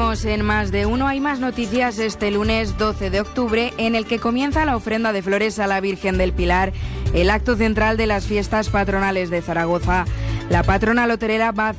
Seguimos en Más de Uno. Hay más noticias este lunes 12 de octubre, en el que comienza la ofrenda de flores a la Virgen del Pilar, el acto central de las fiestas patronales de Zaragoza. La patronal hotelera va a